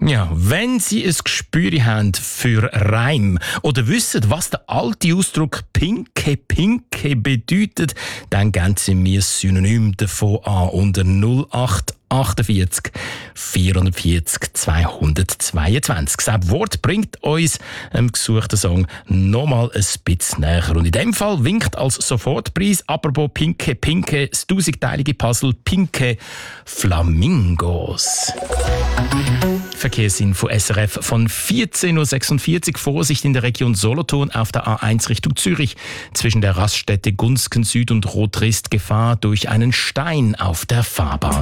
Ja, wenn Sie ein Gespür haben für Reim oder wissen, was der alte Ausdruck «Pinke, Pinke» bedeutet, dann geben Sie mir ein Synonym davon an unter 0848 440 222. Das Wort bringt uns im gesuchten Song nochmal ein bisschen näher. Und in dem Fall winkt als Sofortpreis, apropos Pinke, Pinke, das 1000-teilige Puzzle Pinke Flamingos. Verkehrsinfo SRF von 14.46 Uhr. Vorsicht in der Region Solothurn auf der A1 Richtung Zürich. Zwischen der Raststätte Gunsken Süd und Rotrist Gefahr durch einen Stein auf der Fahrbahn.